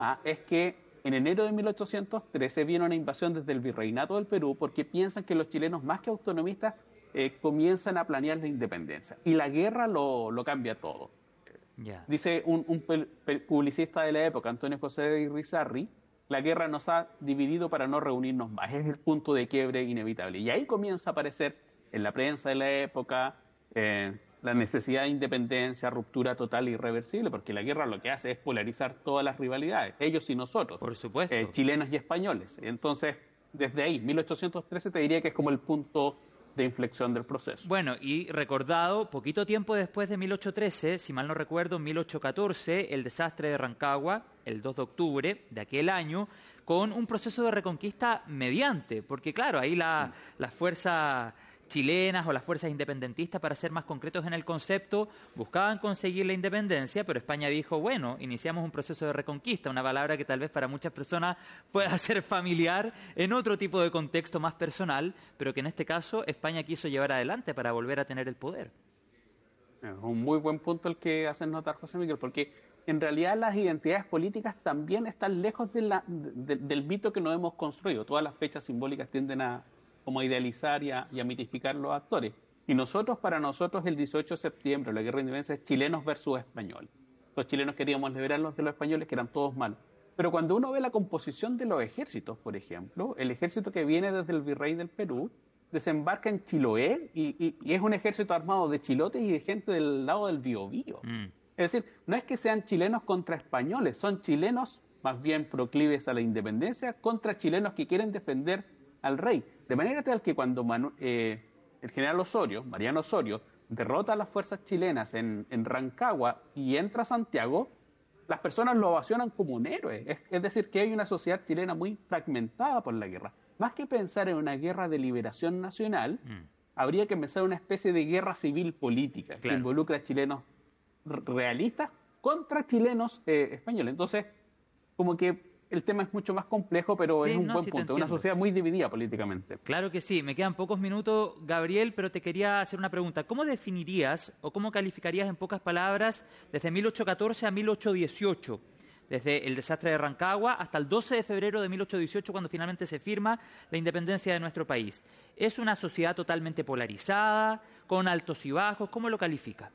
es que en enero de 1813 viene una invasión desde el Virreinato del Perú porque piensan que los chilenos, más que autonomistas, comienzan a planear la independencia. Y la guerra lo cambia todo. Ya. Dice un publicista de la época, Antonio José de Irizarry, la guerra nos ha dividido para no reunirnos más. Es el punto de quiebre inevitable. Y ahí comienza a aparecer en la prensa de la época la necesidad de independencia, ruptura total e irreversible, porque la guerra lo que hace es polarizar todas las rivalidades, ellos y nosotros, Por supuesto. chilenos y españoles. Entonces, desde ahí, 1813 te diría que es como el punto de inflexión del proceso. Bueno, y recordado, poquito tiempo después de 1813, si mal no recuerdo, 1814, el desastre de Rancagua, el 2 de octubre de aquel año, con un proceso de reconquista mediante, porque claro, ahí las fuerzas chilenas o las fuerzas independentistas, para ser más concretos en el concepto, buscaban conseguir la independencia, pero España dijo, bueno, iniciamos un proceso de reconquista, una palabra que tal vez para muchas personas pueda ser familiar en otro tipo de contexto más personal, pero que en este caso España quiso llevar adelante para volver a tener el poder. Es un muy buen punto el que haces notar, José Miguel, porque en realidad las identidades políticas también están lejos del mito que nos hemos construido. Todas las fechas simbólicas tienden a como a idealizar y a mitificar los actores. Y para nosotros, el 18 de septiembre, la guerra de independencia es chilenos versus españoles. Los chilenos queríamos liberarnos de los españoles, que eran todos malos. Pero cuando uno ve la composición de los ejércitos, por ejemplo, el ejército que viene desde el virrey del Perú desembarca en Chiloé y es un ejército armado de chilotes y de gente del lado del Biobío. Es decir, no es que sean chilenos contra españoles, son chilenos más bien proclives a la independencia contra chilenos que quieren defender al rey. De manera tal que cuando el general Osorio, Mariano Osorio, derrota a las fuerzas chilenas en Rancagua y entra a Santiago, las personas lo ovacionan como un héroe. Es decir, que hay una sociedad chilena muy fragmentada por la guerra. Más que pensar en una guerra de liberación nacional, habría que pensar en una especie de guerra civil política que involucra a chilenos realistas contra chilenos españoles. Entonces, como que el tema es mucho más complejo, pero es Sí, un no, buen sí te punto. Es una entiendo. sociedad muy dividida políticamente. Claro que sí, me quedan pocos minutos, Gabriel, pero te quería hacer una pregunta. ¿Cómo definirías o cómo calificarías en pocas palabras desde 1814 a 1818? Desde el desastre de Rancagua hasta el 12 de febrero de 1818, cuando finalmente se firma la independencia de nuestro país. ¿Es una sociedad totalmente polarizada, con altos y bajos? ¿Cómo lo califica?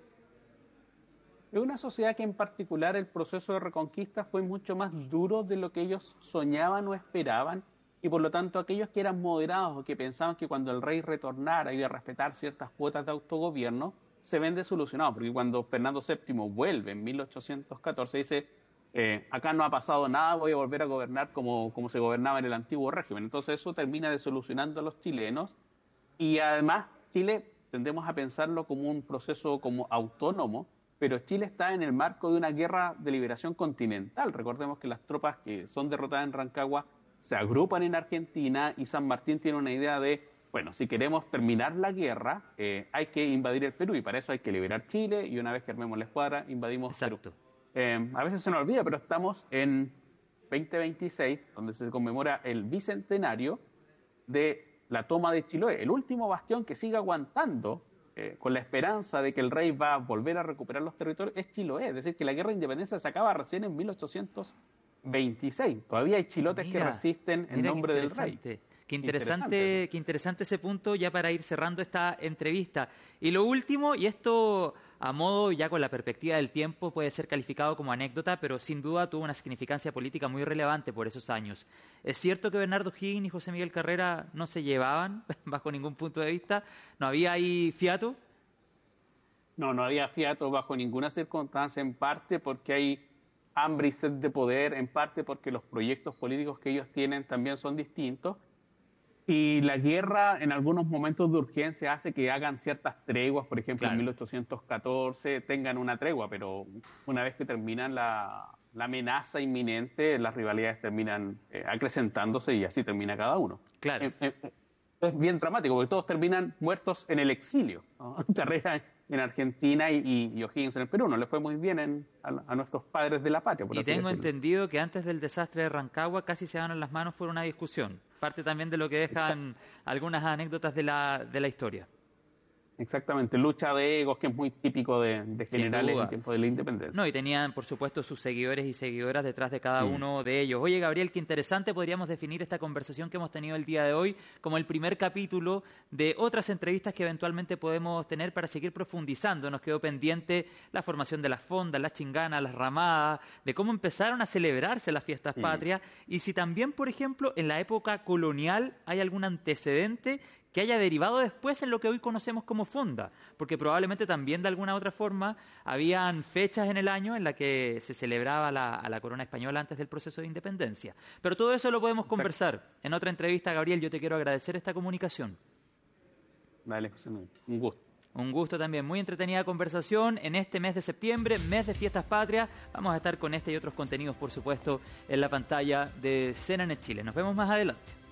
Es una sociedad que en particular el proceso de reconquista fue mucho más duro de lo que ellos soñaban o esperaban, y por lo tanto aquellos que eran moderados o que pensaban que cuando el rey retornara iba a respetar ciertas cuotas de autogobierno, se ven desilusionados, porque cuando Fernando VII vuelve en 1814 dice, acá no ha pasado nada, voy a volver a gobernar como se gobernaba en el antiguo régimen. Entonces eso termina desilusionando a los chilenos, y además Chile tendemos a pensarlo como un proceso como autónomo, pero Chile está en el marco de una guerra de liberación continental. Recordemos que las tropas que son derrotadas en Rancagua se agrupan en Argentina, y San Martín tiene una idea de, bueno, si queremos terminar la guerra, hay que invadir el Perú, y para eso hay que liberar Chile, y una vez que armemos la escuadra, invadimos Perú. Exacto. A veces se nos olvida, pero estamos en 2026, donde se conmemora el bicentenario de la toma de Chiloé, el último bastión que sigue aguantando con la esperanza de que el rey va a volver a recuperar los territorios, es Chiloé. Es decir, que la guerra de independencia se acaba recién en 1826. Todavía hay chilotes que resisten en Mira qué nombre del rey. interesante. Interesante Qué interesante ese punto, ya para ir cerrando esta entrevista. Y lo último, y esto a modo ya con la perspectiva del tiempo puede ser calificado como anécdota, pero sin duda tuvo una significancia política muy relevante por esos años. ¿Es cierto que Bernardo O'Higgins y José Miguel Carrera no se llevaban bajo ningún punto de vista? ¿No había ahí fiato? No, no había fiato bajo ninguna circunstancia, en parte porque hay hambre y sed de poder, en parte porque los proyectos políticos que ellos tienen también son distintos. Y la guerra en algunos momentos de urgencia hace que hagan ciertas treguas, por ejemplo, en 1814 tengan una tregua, pero una vez que terminan la amenaza inminente, las rivalidades terminan acrecentándose, y así termina cada uno. Claro. Es bien dramático, porque todos terminan muertos en el exilio, ¿no? Carrera en Argentina y O'Higgins en el Perú. No le fue muy bien a nuestros padres de la patria, por Y así tengo decirlo. entendido que antes del desastre de Rancagua casi se ganan las manos por una discusión. Parte también de lo que dejan algunas anécdotas de la historia. Exactamente, lucha de egos, que es muy típico de generales en tiempos de la independencia. No, y tenían, por supuesto, sus seguidores y seguidoras detrás de cada uno de ellos. Oye, Gabriel, qué interesante. Podríamos definir esta conversación que hemos tenido el día de hoy como el primer capítulo de otras entrevistas que eventualmente podemos tener para seguir profundizando. Nos quedó pendiente la formación de las fondas, las chinganas, las ramadas, de cómo empezaron a celebrarse las fiestas patrias y si también, por ejemplo, en la época colonial hay algún antecedente que haya derivado después en lo que hoy conocemos como fonda, porque probablemente también de alguna otra forma habían fechas en el año en las que se celebraba a la corona española antes del proceso de independencia. Pero todo eso lo podemos conversar en otra entrevista. Gabriel, yo te quiero agradecer esta comunicación. Dale, José Miguel, un gusto. Un gusto también, muy entretenida conversación en este mes de septiembre, mes de Fiestas Patrias. Vamos a estar con este y otros contenidos, por supuesto, en la pantalla de CNN Chile. Nos vemos más adelante.